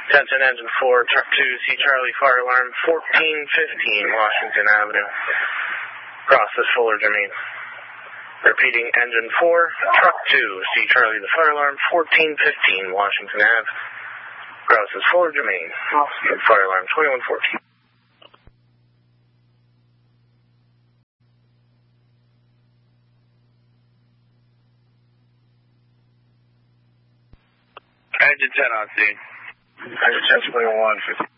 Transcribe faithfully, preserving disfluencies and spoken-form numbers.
Attention engine four, truck two, C Charlie, fire alarm fourteen fifteen, Washington Avenue. Process Fuller Jermaine. Repeating, engine four, truck two, C Charlie, the fire alarm fourteen fifteen, Washington Ave. Process Fuller Jermaine. Fire alarm twenty-one fourteen. Engine ten on scene. Engine ten, twenty-one fifty.